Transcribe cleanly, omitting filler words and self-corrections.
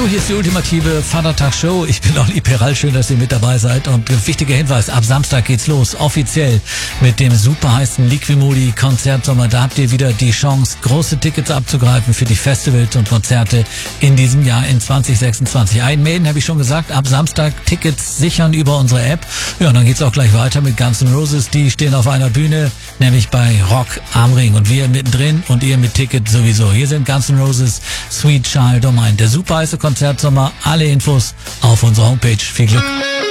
Hallo, hier ist die ultimative Vatertag-Show. Ich bin Olli Peral, schön, dass ihr mit dabei seid. Und wichtiger Hinweis, ab Samstag geht's los, offiziell mit dem super heißen Liquimodi Konzertsommer. Da habt ihr wieder die Chance, große Tickets abzugreifen für die Festivals und Konzerte in diesem Jahr in 2026. Einmelden, habe ich schon gesagt, ab Samstag Tickets sichern über unsere App. Ja, und dann geht's auch gleich weiter mit Guns N' Roses. Die stehen auf einer Bühne, nämlich bei Rock am Ring. Und wir mittendrin und ihr mit Ticket sowieso. Hier sind Guns N' Roses, Sweet Child O' Mine. Der super heiße Konzertsommer. Alle Infos auf unserer Homepage. Viel Glück.